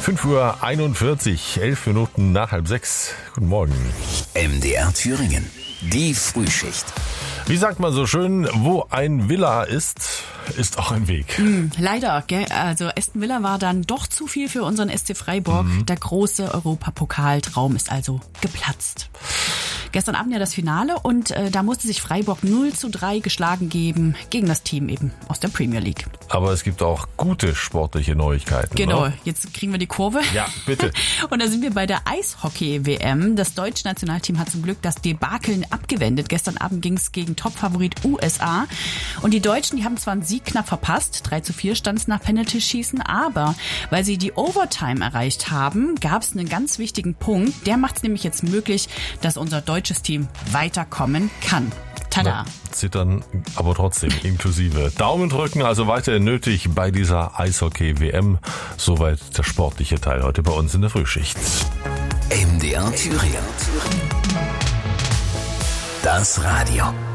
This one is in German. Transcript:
5:41 Uhr, 11 Minuten nach 5:30. Guten Morgen. MDR Thüringen, die Frühschicht. Wie sagt man so schön, wo ein Villa ist, ist auch ein Weg. Leider, gell? Also Aston Villa war dann doch zu viel für unseren SC Freiburg. Der große Europapokaltraum ist also geplatzt. Gestern Abend ja das Finale und da musste sich Freiburg 0:3 geschlagen geben gegen das Team eben aus der Premier League. Aber es gibt auch gute sportliche Neuigkeiten. Genau, ne? Jetzt kriegen wir die Kurve. Ja, bitte. Und da sind wir bei der Eishockey-WM. Das deutsche Nationalteam hat zum Glück das Debakel abgewendet. Gestern Abend ging es gegen Topfavorit USA. Und die Deutschen, die haben zwar einen Sieg knapp verpasst, 3:4 stand es nach Penalty-Schießen, aber weil sie die Overtime erreicht haben, gab es einen ganz wichtigen Punkt. Der macht es nämlich jetzt möglich, dass unser deutsches Team weiterkommen kann. Tada! Zittern, aber trotzdem inklusive. Daumen drücken, also weiterhin nötig bei dieser Eishockey-WM. Soweit der sportliche Teil heute bei uns in der Frühschicht. MDR Thüringen. Das Radio.